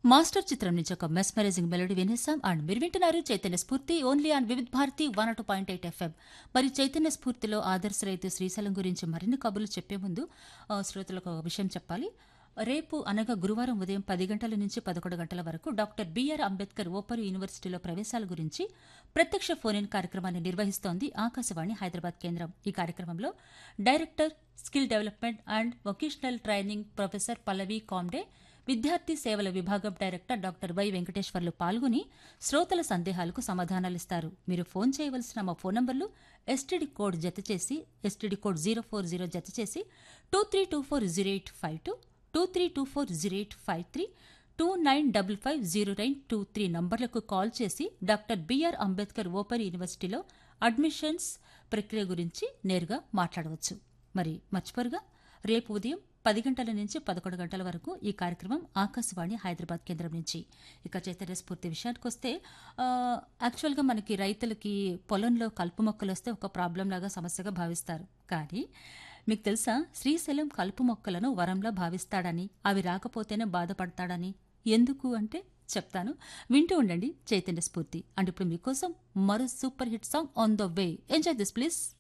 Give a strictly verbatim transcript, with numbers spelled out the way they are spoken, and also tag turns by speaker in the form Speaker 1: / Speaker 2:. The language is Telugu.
Speaker 1: మాస్టర్ చిత్రం నుంచి ఒక మెస్మరైజింగ్ మెలోడీ వినేసాం. అండ్ మీరు వింటున్నారు చైతన్య స్ఫూర్తి only and Vividh Bharati one two point eight FM. మరి చైతన్య స్ఫూర్తిలో ఆదర్శ రైతు శ్రీశైలం గురించి మరిన్ని కబుర్లు చెప్పే ముందు ఆ, శ్రోతలకు ఒక విషయం చెప్పాలి. రేపు అనగా గురువారం ఉదయం పది గంటల నుంచి పదకొండు గంటల వరకు డాక్టర్ బిఆర్ అంబేద్కర్ ఓపెన్ యూనివర్సిటీలో ప్రవేశాల గురించి ప్రత్యక్ష ఫోన్ ఇన్ కార్యక్రమాన్ని నిర్వహిస్తోంది ఆకాశవాణి హైదరాబాద్ కేంద్రం. ఈ కార్యక్రమంలో director skill development and vocational training professor Pallavi Comte, విద్యార్థి సేవల విభాగం డైరెక్టర్ డాక్టర్ వై వెంకటేశ్వర్లు పాల్గొని శ్రోతల సందేహాలకు సమాధానాలిస్తారు. మీరు ఫోన్ చేయవలసిన మా ఫోన్ నంబర్లు ఎస్టీడీ కోడ్ జత చేసి STD code zero four zero జత చేసి two three two four zero eight five two two three two four zero eight five three two nine double five zero nine two three నంబర్లకు call చేసి డాక్టర్ బిఆర్ అంబేద్కర్ ఓపెన్ యూనివర్సిటీలో అడ్మిషన్స్ ప్రక్రియ గురించి నేరుగా మాట్లాడవచ్చు. మరి మర్చిపోరుగా, రేపు ఉదయం పది గంటల నుంచి పదకొండు గంటల వరకు ఈ కార్యక్రమం ఆకాశవాణి హైదరాబాద్ కేంద్రం నుంచి. ఇక చైతన్య స్ఫూర్తి విషయానికి వస్తే, యాక్చువల్గా మనకి రైతులకి పొలంలో కలుపు మొక్కలు వస్తే ఒక ప్రాబ్లం లాగా సమస్యగా భావిస్తారు. కానీ మీకు తెలుసా, శ్రీశైలం కలుపు మొక్కలను వరంలా భావిస్తాడని, అవి రాకపోతేనే బాధపడతాడని. ఎందుకు అంటే చెప్తాను, వింటూ ఉండండి చైతన్య స్ఫూర్తి. అండ్ ఇప్పుడు మీకోసం మరో super hit song on the way. Enjoy this please.